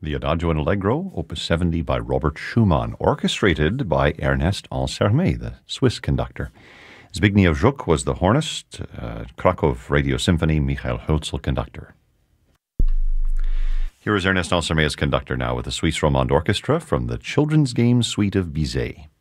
The Adagio and Allegro, Opus 70 by Robert Schumann, orchestrated by Ernest Ansermet, the Swiss conductor. Zbigniew Żuk was the hornist, Krakow Radio Symphony, Michael Hölzel conductor. Here is Ernest Ansermet as conductor now with the Suisse Romande Orchestra from the Children's Game Suite of Bizet.